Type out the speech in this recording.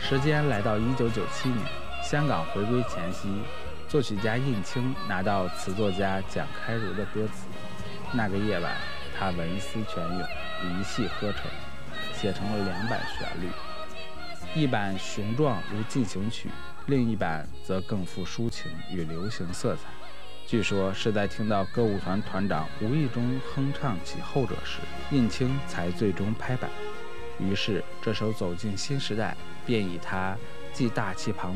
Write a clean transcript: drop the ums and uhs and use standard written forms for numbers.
时间来到1997年，香港回归前夕，作曲家印青拿到词作家蒋开如的歌词。那个夜晚，他文思泉涌，一气呵成，写成了2版旋律，一版雄壮如进行曲，另一版则更富抒情与流行色彩。据说是在听到歌舞团团长无意中哼唱起后者时，印青才最终拍板。于是这首走进新时代便以他既大气磅